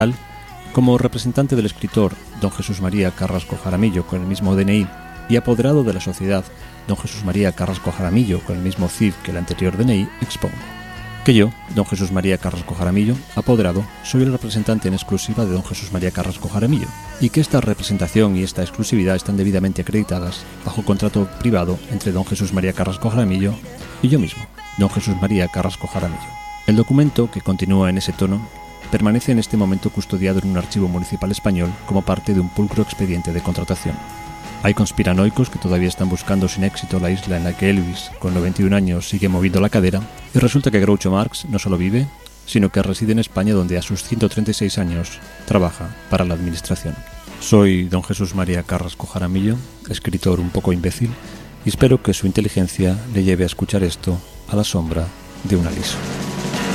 Como representante del escritor don Jesús María Carrasco Jaramillo con el mismo DNI y apoderado de la sociedad don Jesús María Carrasco Jaramillo con el mismo CIF que el anterior DNI, expongo que yo, don Jesús María Carrasco Jaramillo, apoderado, soy el representante en exclusiva de don Jesús María Carrasco Jaramillo, y que esta representación y esta exclusividad están debidamente acreditadas bajo contrato privado entre don Jesús María Carrasco Jaramillo y yo mismo, don Jesús María Carrasco Jaramillo. El documento, que continúa en ese tono, permanece en este momento custodiado en un archivo municipal español como parte de un pulcro expediente de contratación. Hay conspiranoicos que todavía están buscando sin éxito la isla en la que Elvis, con 91 años, sigue moviendo la cadera, y resulta que Groucho Marx no solo vive, sino que reside en España, donde a sus 136 años trabaja para la administración. Soy don Jesús María Carrasco Jaramillo, escritor un poco imbécil, y espero que su inteligencia le lleve a escuchar esto a la sombra de un aliso.